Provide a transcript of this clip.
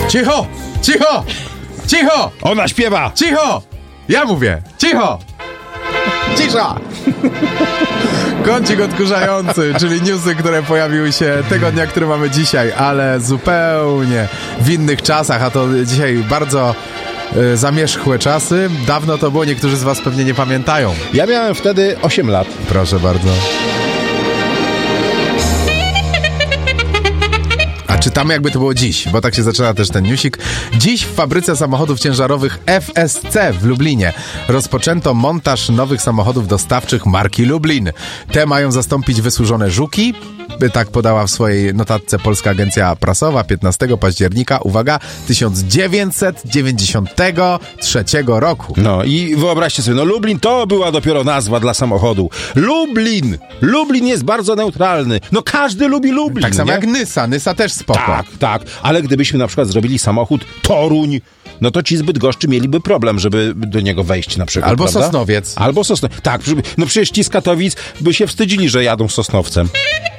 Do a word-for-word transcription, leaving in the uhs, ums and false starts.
Cicho! Cicho! Cicho! Ona śpiewa! Cicho! Ja mówię! Cicho! Cisza! Kącik odkurzający, czyli newsy, które pojawiły się tego dnia, który mamy dzisiaj, ale zupełnie w innych czasach, a to dzisiaj bardzo y, zamierzchłe czasy. Dawno to było, niektórzy z was pewnie nie pamiętają. Ja miałem wtedy osiem lat. Proszę bardzo. Czytamy, jakby to było dziś, bo tak się zaczyna też ten newsik. Dziś w fabryce samochodów ciężarowych F S C w Lublinie rozpoczęto montaż nowych samochodów dostawczych marki Lublin. Te mają zastąpić wysłużone Żuki. Tak podała w swojej notatce Polska Agencja Prasowa piętnastego października, uwaga, tysiąc dziewięćset dziewięćdziesiątego trzeciego roku. No i wyobraźcie sobie, no Lublin to była dopiero nazwa dla samochodu. Lublin! Lublin jest bardzo neutralny. No każdy lubi Lublin. Tak samo nie? jak Nysa. Nysa też spoko. Tak, tak. Ale gdybyśmy na przykład zrobili samochód Toruń, no to ci z Bydgoszczy mieliby problem, żeby do niego wejść na przykład. Albo prawda? Sosnowiec. Albo Sosnowiec. Tak, no przecież ci z Katowic by się wstydzili, że jadą Sosnowcem.